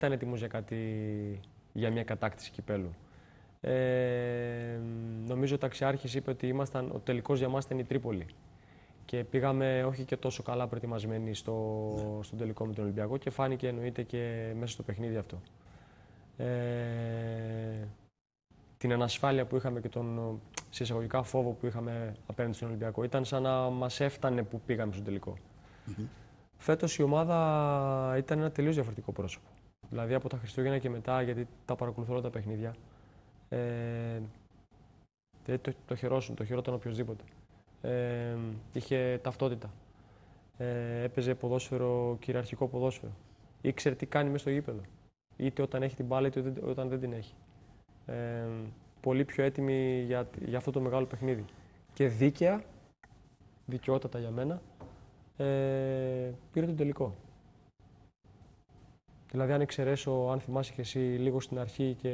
ήταν έτοιμος για μια κατάκτηση κυπέλου. Νομίζω ο ταξιάρχης είπε ότι ο τελικός για μας ήταν η Τρίπολη. Και πήγαμε όχι και τόσο καλά προετοιμασμένοι στον τελικό με τον Ολυμπιακό και φάνηκε εννοείται και μέσα στο παιχνίδι αυτό. Την ανασφάλεια που είχαμε και τον συσσαγωγικά φόβο που είχαμε απέναντι στον Ολυμπιακό ήταν σαν να μας έφτανε που πήγαμε στον τελικό. Φέτος η ομάδα ήταν ένα τελείως διαφορετικό πρόσωπο. Δηλαδή από τα Χριστούγεννα και μετά, γιατί τα παρακολουθώ όλα τα παιχνίδια, το χαιρόταν οποιοδήποτε. Είχε ταυτότητα. Έπαιζε ποδόσφαιρο, κυριαρχικό ποδόσφαιρο. Ήξερε τι κάνει μέσα στο γήπεδο. Είτε όταν έχει την μπάλα, είτε όταν δεν την έχει. Πολύ πιο έτοιμη για αυτό το μεγάλο παιχνίδι. Και δικαιότατα για μένα, πήρε τον τελικό. Δηλαδή, αν εξαιρέσω, αν θυμάσαι και εσύ, λίγο στην αρχή και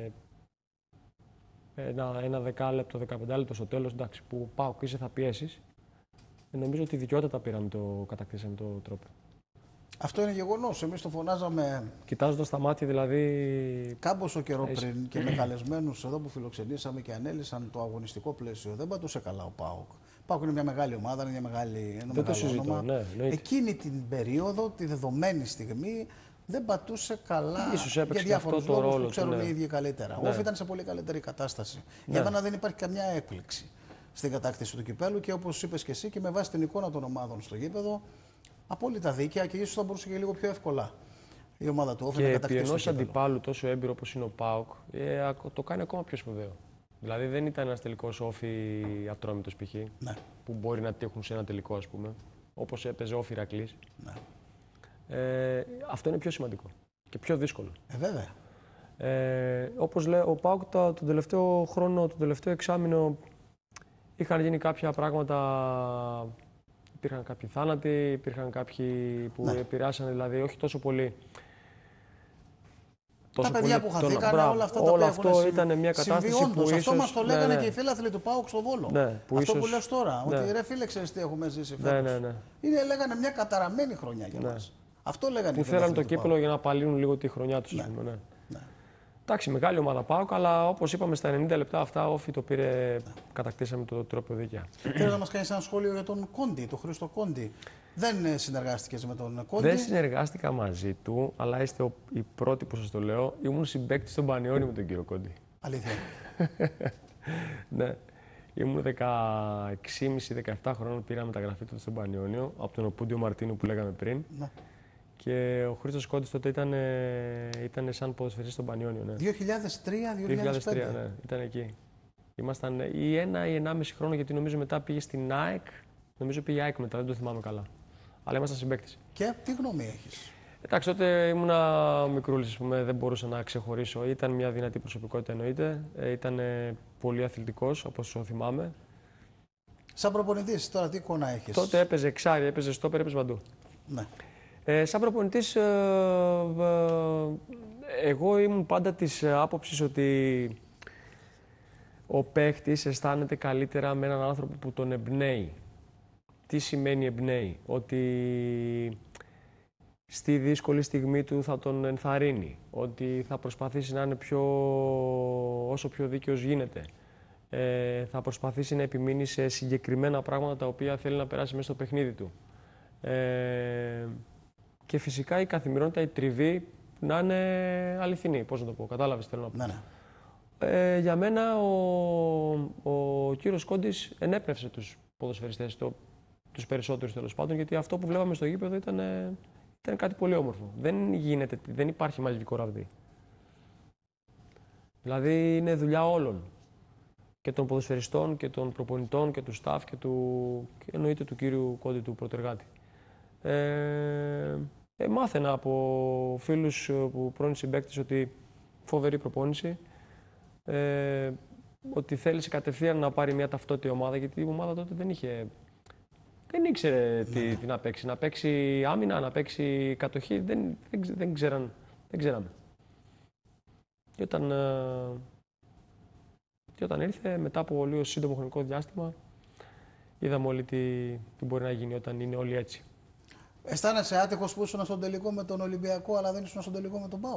ένα 10 λεπτό, 15 λεπτό στο τέλος, εντάξει, που πάω και θα πιέσεις, νομίζω ότι δικαιότατα πήραμε κατακτήσαμε το τρόπο. Αυτό είναι γεγονός. Εμείς το φωνάζαμε. Κοιτάζοντας τα μάτια, δηλαδή. Κάμποσο καιρό πριν και με καλεσμένους εδώ που φιλοξενήσαμε και ανέλησαν το αγωνιστικό πλαίσιο. Δεν πατούσε καλά ο ΠΑΟΚ. Ο ΠΑΟΚ είναι μια μεγάλη ομάδα, είναι ένα μεγάλο όνομα. Ναι, εκείνη την περίοδο, τη δεδομένη στιγμή, δεν πατούσε καλά. Ίσως έπαιξε για διάφορους αυτό το λόγους ρόλο που ξέρουν του, οι ίδιοι καλύτερα. Ο Όφη ήταν σε πολύ καλύτερη κατάσταση. Για μένα δεν υπάρχει καμιά έκπληξη στην κατάκτηση του κυπέλου και όπως είπες και εσύ και με βάση την εικόνα των ομάδων στο γήπεδο. Απόλυτα δίκαια και ίσως θα μπορούσε και λίγο πιο εύκολα η ομάδα του Όφη να κατακτήσει. Και επί ενός αντιπάλου τόσο έμπειρο όπως είναι ο ΠΑΟΚ, το κάνει ακόμα πιο σπουδαίο. Δηλαδή δεν ήταν ένας τελικός Όφη Ατρόμητος π.χ. Ναι. Που μπορεί να τύχουν σε ένα τελικό, ας πούμε, όπως έπαιζε Όφη Ηρακλής. Ναι. Αυτό είναι πιο σημαντικό και πιο δύσκολο. Βέβαια. Όπως λέει ο ΠΑΟΚ, τον τελευταίο χρόνο, το τελευταίο εξάμηνο, είχαν γίνει κάποια πράγματα. Υπήρχαν κάποιοι θάνατοι, υπήρχαν κάποιοι που επηρεάσαν, δηλαδή όχι τόσο πολύ. Τα παιδιά που χαθήκαν, όλα αυτά τα όλο αυτό ήταν μια κατάσταση που ίσως, αυτό μας το λέγανε και οι φίλαθλοι του ΠΑΟΚ στο Βόλο. Ναι, αυτό που λες τώρα, ότι ρε φίλε, ξέρεις τι έχουμε ζήσει φέτος. Λέγανε μια καταραμένη χρονιά για μας. Αυτό λέγανε που θέλανε το κύπελο για να απαλύνουν λίγο τη χρονιά τους. Εντάξει, μεγάλη ομάδα ΠΑΟΚ, αλλά όπως είπαμε στα 90 λεπτά αυτά, ο Όφη το πήρε, κατακτήσαμε το τρόπο δίκαια. Θέλω να μας κάνεις ένα σχόλιο για τον Κόντι, τον Χρήστο Κόντι. Δεν συνεργάστηκες με τον Κόντι? Δεν συνεργάστηκα μαζί του, αλλά είστε οι πρώτοι που σας το λέω. Ήμουν συμπαίκτης στον Πανιόνιο με τον κύριο Κόντι. Αλήθεια? Ναι. Ήμουν 16,5-17 χρόνων, πήρα μεταγραφή τότε στον Πανιόνιο, από τον Οπούντιο Μαρτίνου που λέγαμε πριν. Ναι. Και ο Χρήστος Κόντης τότε ήταν σαν ποδοσφαιριστής στον Πανιόνιο. Ναι. 2003-2005. Ναι, ήταν εκεί. Ήμασταν ή 1 ή 1,5 χρόνο, γιατί νομίζω μετά πήγε στην ΑΕΚ. Νομίζω πήγε ΑΕΚ μετά, δεν το θυμάμαι καλά. Αλλά ήμασταν συμπαίκτες. Και τι γνώμη έχεις? Εντάξει, τότε ήμουνα μικρούλης, ας πούμε, δεν μπορούσα να ξεχωρίσω. Ήταν μια δυνατή προσωπικότητα εννοείται. Ήταν πολύ αθλητικός, όπως το θυμάμαι. Σαν προπονητής, τώρα τι εικόνα έχεις? Τότε έπαιζε εξάρι, έπαιζε στόπερ, έπαιζε παντού. Ναι. Σαν προπονητής, εγώ ήμουν πάντα της άποψης ότι ο παίχτης αισθάνεται καλύτερα με έναν άνθρωπο που τον εμπνέει. Τι σημαίνει εμπνέει? Ότι στη δύσκολη στιγμή του θα τον ενθαρρύνει, ότι θα προσπαθήσει να είναι όσο πιο δίκαιος γίνεται. Θα προσπαθήσει να επιμείνει σε συγκεκριμένα πράγματα τα οποία θέλει να περάσει μέσα στο παιχνίδι του. Και φυσικά η καθημερινότητα, η τριβή, να είναι αληθινή. Πώς να το πω, κατάλαβες τι θέλω να πω. Ναι. Για μένα ο κύριος Κόντης ενέπνευσε τους ποδοσφαιριστές, τους περισσότερους τέλος πάντων, γιατί αυτό που βλέπαμε στο γήπεδο ήταν κάτι πολύ όμορφο. Δεν υπάρχει μαγικό ραβδί. Δηλαδή είναι δουλειά όλων. Και των ποδοσφαιριστών και των προπονητών και του staff και εννοείται του κύριου Κόντι, του πρωτεργάτη. Μάθαινα από φίλους πρώην συμπαίκτες ότι φοβερή προπόνηση, ότι θέλησε κατευθείαν να πάρει μια ταυτότητα ομάδα, γιατί η ομάδα τότε δεν ήξερε τι να παίξει. Να παίξει άμυνα, να παίξει κατοχή, δεν ξέραμε. Και όταν ήρθε, μετά από λίγο σύντομο χρονικό διάστημα, είδαμε όλοι τι μπορεί να γίνει όταν είναι όλοι έτσι. Αισθάνεσαι άτυχος που ήσουν στον τελικό με τον Ολυμπιακό, αλλά δεν ήσουν στον τελικό με τον ΠΑΟΚ?